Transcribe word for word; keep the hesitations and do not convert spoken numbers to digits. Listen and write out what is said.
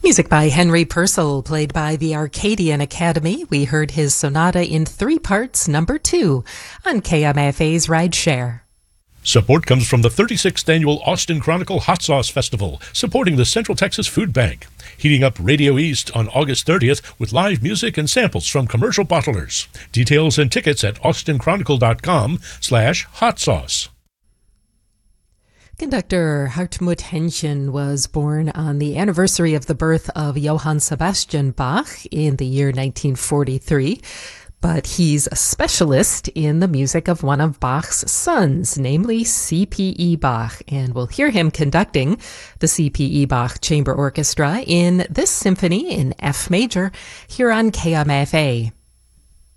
Music by Henry Purcell, played by the Arcadian Academy. We heard his sonata in three parts, number two, on K M F A's Rideshare. Support comes from the thirty-sixth Annual Austin Chronicle Hot Sauce Festival, supporting the Central Texas Food Bank. Heating up Radio East on August thirtieth with live music and samples from commercial bottlers. Details and tickets at austin chronicle dot com slash hot sauce. Conductor Hartmut Henschen was born on the anniversary of the birth of Johann Sebastian Bach in the year nineteen forty-three. But he's a specialist in the music of one of Bach's sons, namely C P E Bach, and we'll hear him conducting the C P E Bach Chamber Orchestra in this symphony in F major here on K M F A.